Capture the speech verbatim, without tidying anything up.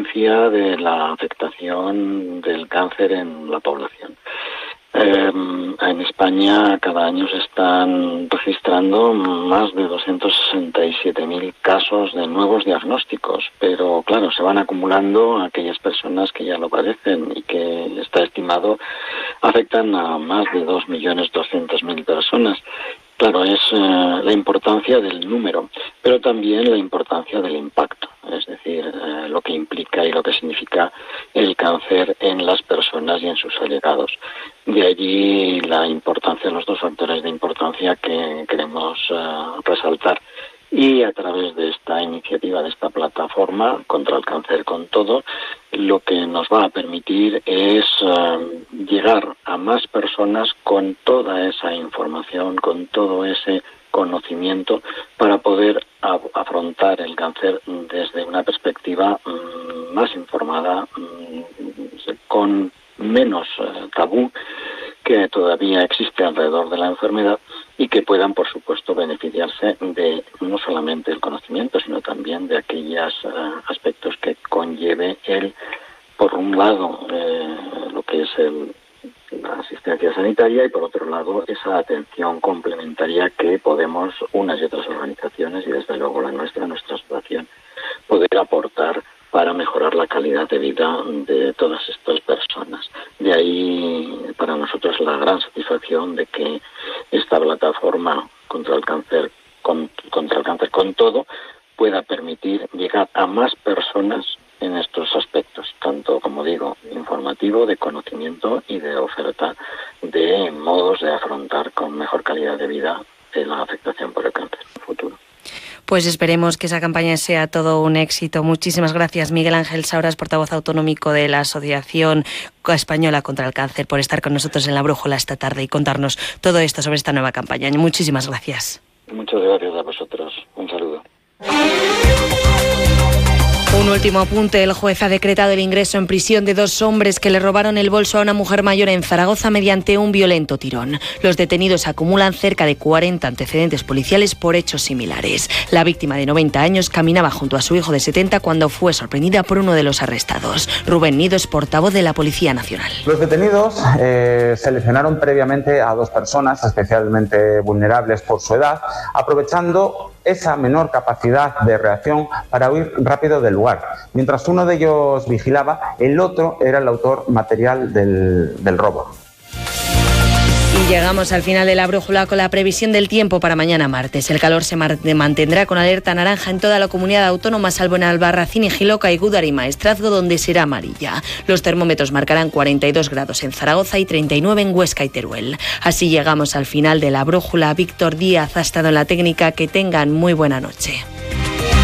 incidencia de la afectación del cáncer en la población. Eh, en España cada año se están registrando más de doscientos sesenta y siete mil casos de nuevos diagnósticos, pero claro, se van acumulando aquellas personas que ya lo padecen y que está estimado afectan a más de dos millones doscientas mil personas. Claro, es eh, la importancia del número, pero también la importancia del impacto, es decir, eh, lo que implica y lo que significa el cáncer en las personas y en sus allegados. De allí la importancia, los dos factores de importancia que queremos eh, resaltar. Y a través de esta iniciativa, de esta plataforma contra el cáncer con todo, lo que nos va a permitir es uh, llegar a más personas con toda esa información, con todo ese conocimiento, para poder a- afrontar el cáncer desde una perspectiva um, más informada, um, con menos uh, tabú que todavía existe alrededor de la enfermedad, y que puedan, por supuesto, beneficiarse de no solamente el conocimiento, sino también de aquellos uh, aspectos que conlleve el, por un lado, eh, lo que es el, la asistencia sanitaria, y por otro lado, esa atención complementaria que podemos, unas y otras organizaciones, y desde luego la nuestra, nuestra asociación, poder aportar para mejorar la calidad de vida de todas estas personas. De ahí, para nosotros, la gran satisfacción de que esta plataforma contra el cáncer, con, contra el cáncer con todo, pueda permitir llegar a más personas en estos aspectos, tanto, como digo, informativo, de conocimiento y de oferta de modos de afrontar con mejor calidad de vida la afectación por el cáncer en el futuro. Pues esperemos que esa campaña sea todo un éxito. Muchísimas gracias, Miguel Ángel Sauras, portavoz autonómico de la Asociación Española contra el Cáncer, por estar con nosotros en La Brújula esta tarde y contarnos todo esto sobre esta nueva campaña. Muchísimas gracias. Muchas gracias a vosotros. Un saludo. Un último apunte. El juez ha decretado el ingreso en prisión de dos hombres que le robaron el bolso a una mujer mayor en Zaragoza mediante un violento tirón. Los detenidos acumulan cerca de cuarenta antecedentes policiales por hechos similares. La víctima, de noventa años, caminaba junto a su hijo de setenta cuando fue sorprendida por uno de los arrestados. Rubén Nido es portavoz de la Policía Nacional. Los detenidos eh, seleccionaron previamente a dos personas especialmente vulnerables por su edad, aprovechando esa menor capacidad de reacción para huir rápido del lugar. Mientras uno de ellos vigilaba, el otro era el autor material del, del robo. Y llegamos al final de La Brújula con la previsión del tiempo para mañana martes. El calor se mantendrá con alerta naranja en toda la comunidad autónoma, salvo en Albarracín y Jiloca y Gúdar y Maestrazgo, donde será amarilla. Los termómetros marcarán cuarenta y dos grados en Zaragoza y treinta y nueve en Huesca y Teruel. Así llegamos al final de La Brújula. Víctor Díaz ha estado en la técnica. Que tengan muy buena noche.